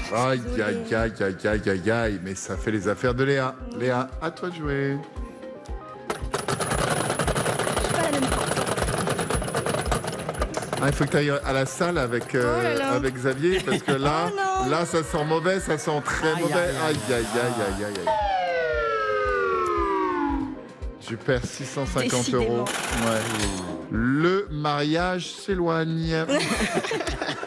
Aïe, aïe, aïe, aïe, aïe, aïe, aïe, mais ça fait les affaires de Léa. Léa, à toi de jouer. Pas la même fois. Ah, il faut que tu ailles à la salle avec, là là. avec Xavier, parce que là, Oh non. là, ça sent mauvais, ça sent très Aïe, mauvais. aïe, Aïe, aïe, aïe, aïe, aïe, aïe. Tu perds 650 Décidément. euros. Ouais. Le mariage s'éloigne.